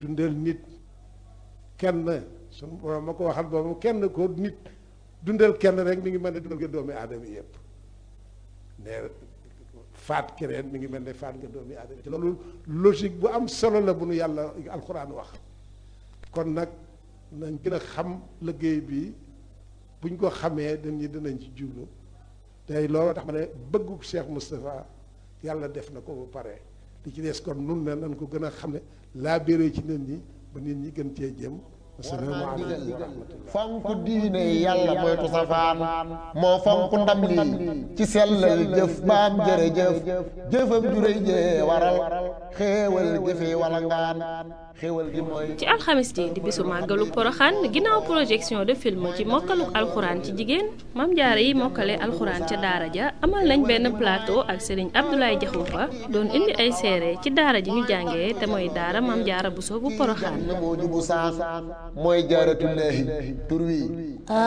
dundal nit kenn sunu borom ma ko waxal boobu kenn ko nit dundal kenn rek mi ngi mel ne dundal nga doomi aadama yëpp ne faat keneen mi ngi mel ne faat nga doomi aadama ci loolu logique bu am solo la bu nu yàlla alxuraan wax kon nag nañ gën a xam liggéey bi buñ ko xamee dañu dinañ ci jublu tey loolu tax ma ne bëggu Cheikh Moustapha yàlla def na ko ba pare li ci des kon nun ne nañ ko gën a xam ne laa béré ci nit ñi ba nit ñi gën cee jëm asalaamaaleykum wa rahmatullah fonk diine yàlla moytu safaan moo fonk ndam lii ci sellal jëf baam jërëjëf jëfam juréy jee waral xéewal gi fi wala ngaan xéewal gi mooy ci alxamis ji di bisu màggalu poroxaan ginnaaw projection de film ci mokkaluk alxuraan ci jigéen Maam Jaara yi mokkale alxuraan ca daara ja amal nañ benn plateau ak Serigne Abdoulaye Diakhoumpa doon indi ay seere ci daara ji ñu jàngee te mooy daara Maam Jaara Buso bu poroxaan moo jubu saan mooy jaaratullaahi tur wi